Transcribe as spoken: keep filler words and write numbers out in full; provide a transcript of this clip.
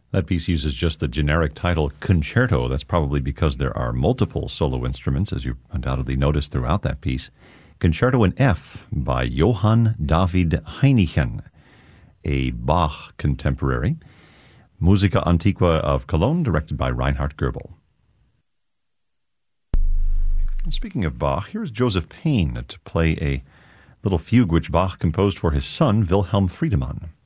That piece uses just the generic title Concerto. That's probably because there are multiple solo instruments, as you undoubtedly noticed throughout that piece. Concerto in F by Johann David Heinichen, a Bach contemporary. Musica Antiqua of Cologne, directed by Reinhard Goebel. Speaking of Bach, here's Joseph Payne to play a little fugue which Bach composed for his son, Wilhelm Friedemann.